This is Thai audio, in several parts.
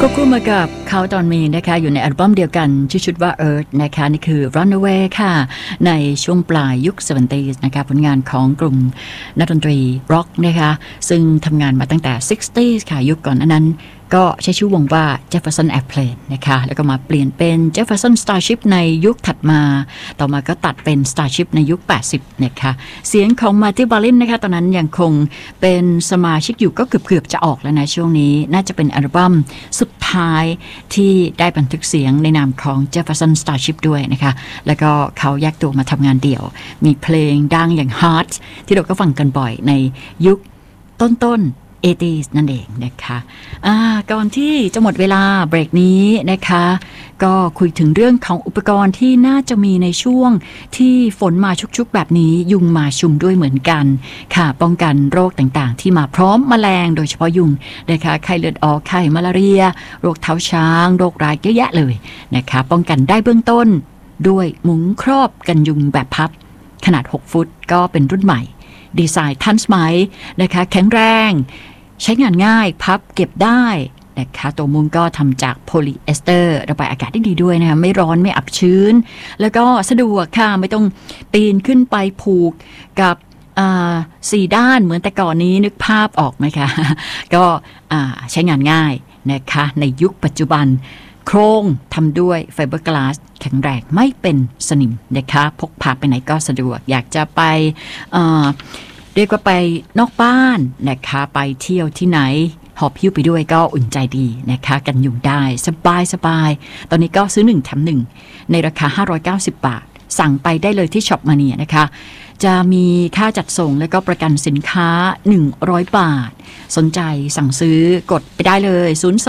ก็คู่มากับเขาตอนมีนะคะอยู่ในอัลบั้มเดียวกันชื่อชุดว่า Earth นะคะนี่คือ Runaway ค่ะในช่วงปลายยุค 70s นะคะผลงานของกลุ่มนักดนตรีร็อกนะคะซึ่งทำงานมาตั้งแต่ 60s ค่ะยุคก่อนนั้นก็ใช้ชื่อวงว่า Jefferson Airplane นะคะแล้วก็มาเปลี่ยนเป็น Jefferson Starship ในยุคถัดมาต่อมาก็ตัดเป็น Starship ในยุค 80 นะคะเสียงของ Marty Balin นะคะตอนนั้นยังคงเป็นสมาชิกอยู่ก็เกือบจะออกแล้วนะช่วงนี้น่าจะเป็นอัลบั้มสุดท้ายที่ได้บันทึกเสียงในนามของ Jefferson Starship ด้วยนะคะแล้วก็เขาแยกตัวมาทำงานเดี่ยวมีเพลงดังอย่าง Hearts ที่เราก็ฟังกันบ่อยในยุคต้น80s นั่นเองนะคะก่อนที่จะหมดเวลาเบรกนี้นะคะก็คุยถึงเรื่องของอุปกรณ์ที่น่าจะมีในช่วงที่ฝนมาชุกๆแบบนี้ยุงมาชุมด้วยเหมือนกันค่ะป้องกันโรคต่างๆที่มาพร้อมแมลงโดยเฉพาะยุงนะคะไข้เลือดออกไข้มาลาเรียโรคเท้าช้างโรคร้ายเยอะแยะเลยนะคะป้องกันได้เบื้องต้นด้วยมุ้งครอบกันยุงแบบพับขนาด6ฟุตก็เป็นรุ่นใหม่ดีไซน์ทันสมัยนะคะแข็งแรงใช้งานง่ายพับเก็บได้นะคะตัวมุ้งก็ทำจากโพลีเอสเตอร์ระบายอากาศได้ดีด้วยนะคะไม่ร้อนไม่อับชื้นแล้วก็สะดวกค่ะไม่ต้องปีนขึ้นไปผูกกับ4 ด้านเหมือนแต่ก่อนนี้นึกภาพออกไหมคะก็ใช้งานง่ายนะคะในยุคปัจจุบันโครงทำด้วยไฟเบอร์กลาสแข็งแรงไม่เป็นสนิมนะคะพกพาไปไหนก็สะดวกอยากจะไปเรียกว่าไปนอกบ้านนะคะไปเที่ยวที่ไหนหอบหิ้วไปด้วยก็อุ่นใจดีนะคะกันยุงได้สบายตอนนี้ก็ซื้อ1 แถม 1ในราคา590 บาทสั่งไปได้เลยที่ช็อปมาเนียนะคะจะมีค่าจัดส่งและก็ประกันสินค้า100 บาทสนใจสั่งซื้อกดไปได้เลย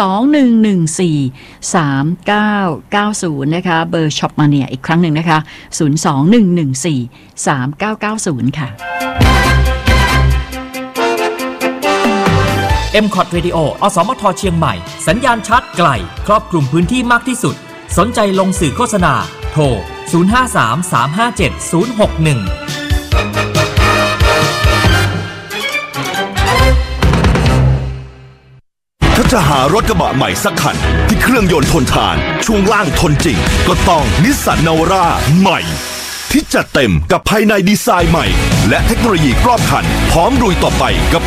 021143990นะคะเบอร์ช็อปมาเนียอีกครั้งหนึ่งนะคะ021143990ค่ะ MCOT Radio อสมทเชียงใหม่สัญญาณชัดไกลครอบคลุมพื้นที่มากที่สุดสนใจลงสื่อโฆษณาโทร0533570061 ถ้าจะหารถกระบะใหม่สักคันที่เครื่องยนต์ทนทานช่วงล่างทนจริงก็ต้องนิสสันนาวาร่าใหม่ที่จัดเต็มกับภายในดีไซน์ใหม่และเทคโนโลยีรอบคันพร้อมลุยต่อไปกับ